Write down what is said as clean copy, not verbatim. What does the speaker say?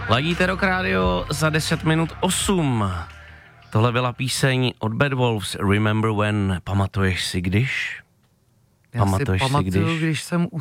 Ladíte Rock Radio za 10 minut 8. Tohle byla píseň od Bad Wolves, Remember When. Pamatuješ si když? Já si pamatuju, když jsem